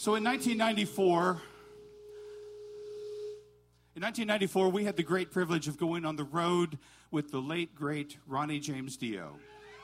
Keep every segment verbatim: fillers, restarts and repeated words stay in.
So in nineteen ninety-four, in nineteen ninety-four, we had the great privilege of going on the road with the late, great Ronnie James Dio.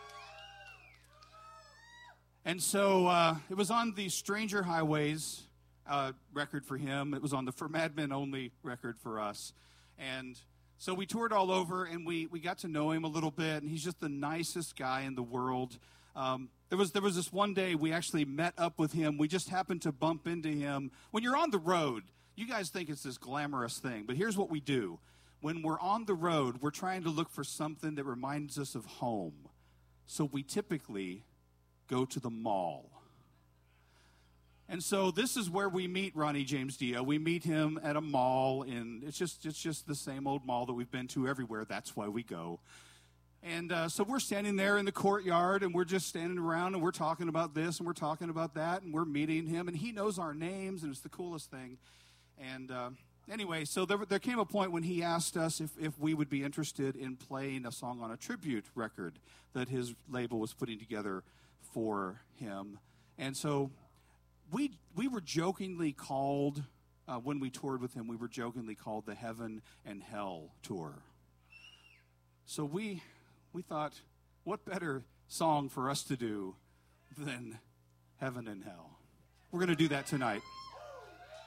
And so uh, it was on the Stranger Highways uh, record for him. It was on the For Madmen Only record for us. And so we toured all over, and we, we got to know him a little bit, and he's just the nicest guy in the world. Um, there was there was this one day we actually met up with him. We just happened to bump into him. When you're on the road, you guys think it's this glamorous thing, but here's what we do. When we're on the road, we're trying to look for something that reminds us of home. So we typically go to the mall. And so this is where we meet Ronnie James Dio. We meet him at a mall, and it's just it's just the same old mall that we've been to everywhere. That's why we go. And uh, so we're standing there in the courtyard, and we're just standing around, and we're talking about this, and we're talking about that, and we're meeting him, and he knows our names, and it's the coolest thing. And uh, anyway, so there, there came a point when he asked us if, if we would be interested in playing a song on a tribute record that his label was putting together for him. And so we we were jokingly called, uh, when we toured with him, we were jokingly called the Heaven and Hell Tour. So we we thought, what better song for us to do than Heaven and Hell? We're going to do that tonight.